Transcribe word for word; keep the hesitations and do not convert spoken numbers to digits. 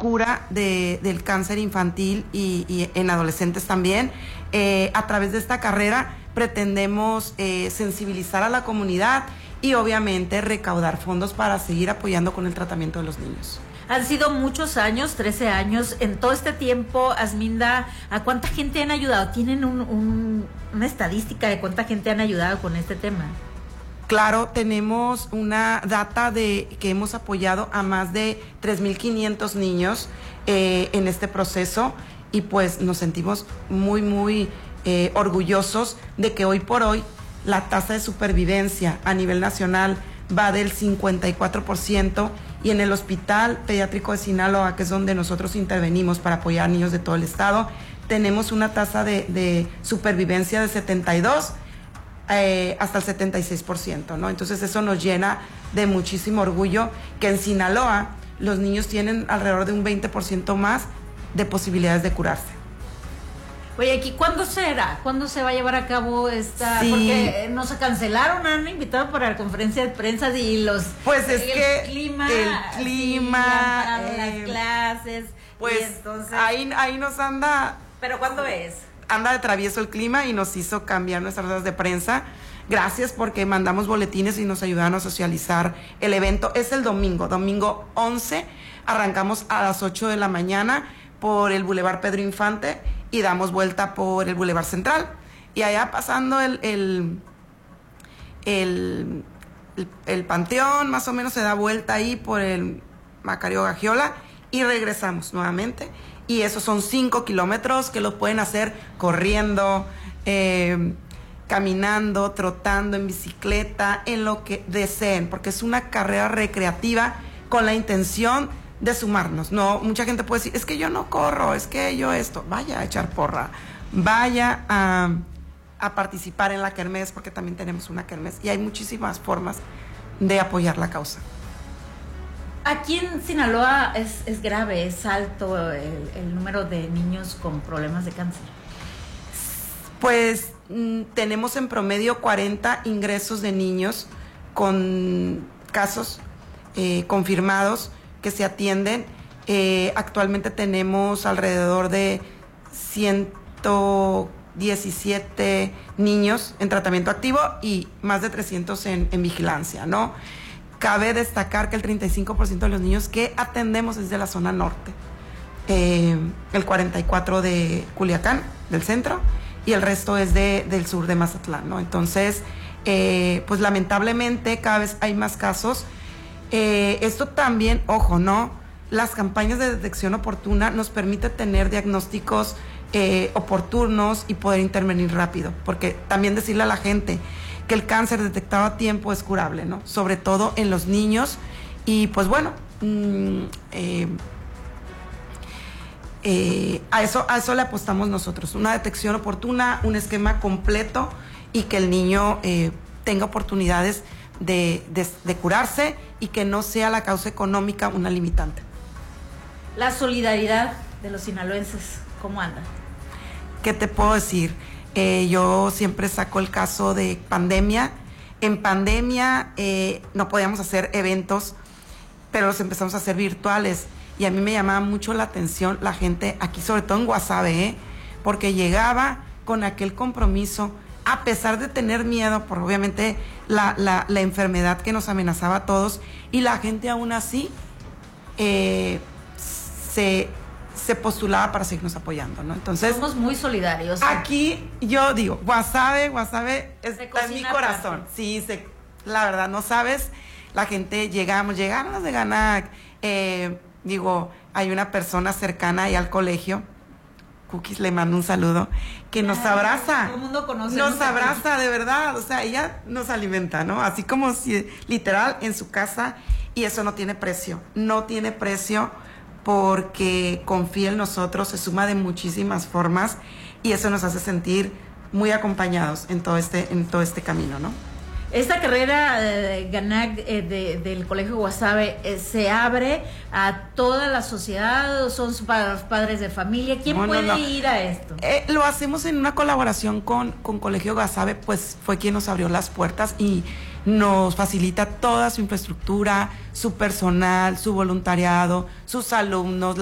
cura de, del cáncer infantil y, y en adolescentes también. Eh, a través de esta carrera pretendemos eh, sensibilizar a la comunidad y obviamente recaudar fondos para seguir apoyando con el tratamiento de los niños. Han sido muchos años, trece años. En todo este tiempo, Asminda, ¿a cuánta gente han ayudado? ¿Tienen un, un, una estadística de cuánta gente han ayudado con este tema? Claro, tenemos una data de que hemos apoyado a más de tres mil quinientos niños eh, en este proceso y pues nos sentimos muy, muy eh, orgullosos de que hoy por hoy la tasa de supervivencia a nivel nacional va del cincuenta y cuatro por ciento y en el Hospital Pediátrico de Sinaloa, que es donde nosotros intervenimos para apoyar a niños de todo el estado, tenemos una tasa de, de supervivencia de setenta y dos eh, hasta el setenta y seis por ciento, ¿no? Entonces eso nos llena de muchísimo orgullo que en Sinaloa los niños tienen alrededor de un veinte por ciento más de posibilidades de curarse. Oye, aquí, ¿cuándo será? ¿Cuándo se va a llevar a cabo esta? Sí. Porque nos cancelaron, han invitado para la conferencia de prensa y los... Pues es el que clima, el clima... Sí, eh, las clases... Pues entonces, ahí, ahí nos anda... ¿Pero cuándo es? Anda de travieso el clima y nos hizo cambiar nuestras ruedas de prensa. Gracias porque mandamos boletines y nos ayudaron a socializar el evento. Es el domingo, domingo once. Arrancamos a las ocho de la mañana por el Boulevard Pedro Infante y damos vuelta por el Boulevard Central. Y allá pasando el, el, el, el, el Panteón, más o menos se da vuelta ahí por el Macario Gagiola y regresamos nuevamente. Y esos son cinco kilómetros que lo pueden hacer corriendo, eh, caminando, trotando, en bicicleta, en lo que deseen, porque es una carrera recreativa con la intención de sumarnos. No, mucha gente puede decir, es que yo no corro, es que yo esto. Vaya a echar porra, vaya a, a participar en la kermés, porque también tenemos una kermés y hay muchísimas formas de apoyar la causa. Aquí en Sinaloa es, es grave, es alto el, el número de niños con problemas de cáncer. Pues mm, tenemos en promedio cuarenta ingresos de niños con casos eh, confirmados que se atienden. Eh, actualmente tenemos alrededor de ciento diecisiete niños en tratamiento activo y más de trescientos en, en vigilancia, ¿no? Cabe destacar que el treinta y cinco por ciento de los niños que atendemos es de la zona norte, eh, el cuarenta y cuatro por ciento de Culiacán, del centro, y el resto es de, del sur de Mazatlán, ¿no? Entonces, eh, pues lamentablemente cada vez hay más casos. Eh, esto también, ojo, ¿no? Las campañas de detección oportuna nos permite tener diagnósticos eh, oportunos y poder intervenir rápido, porque también decirle a la gente que el cáncer detectado a tiempo es curable, ¿no? Sobre todo en los niños. Y pues bueno, mmm, eh, eh, a, eso, a eso le apostamos nosotros. Una detección oportuna, un esquema completo y que el niño eh, tenga oportunidades de, de, de curarse y que no sea la causa económica una limitante. La solidaridad de los sinaloenses, ¿cómo anda? ¿Qué te puedo decir? Eh, yo siempre saco el caso de pandemia. En pandemia eh, no podíamos hacer eventos, pero los empezamos a hacer virtuales. Y a mí me llamaba mucho la atención la gente aquí, sobre todo en Guasave, ¿eh? Porque llegaba con aquel compromiso, a pesar de tener miedo, por obviamente la, la, la enfermedad que nos amenazaba a todos, y la gente aún así eh, se... se postulaba para seguirnos apoyando, ¿no? Entonces, somos muy solidarios. Aquí yo digo, Guasave, Guasave está en mi corazón. Aparte. Sí, se, la verdad, no sabes, la gente, llegamos, llegaron los de Ganac, eh, digo, hay una persona cercana ahí al colegio, Cookies, le mando un saludo, que nos Ay, abraza. todo el mundo conoce. Nos abraza, de verdad, o sea, ella nos alimenta, ¿no? Así como si, literal, en su casa, y eso no tiene precio, no tiene precio, porque confía en nosotros, se suma de muchísimas formas y eso nos hace sentir muy acompañados en todo este, en todo este camino, ¿no? Esta carrera eh, Ganac eh, de, del Colegio Guasave eh, se abre a toda la sociedad, son para los padres de familia. ¿Quién no, puede no, no. ir a esto? Eh, lo hacemos en una colaboración con, con Colegio Guasave, pues fue quien nos abrió las puertas y nos facilita toda su infraestructura, su personal, su voluntariado, sus alumnos,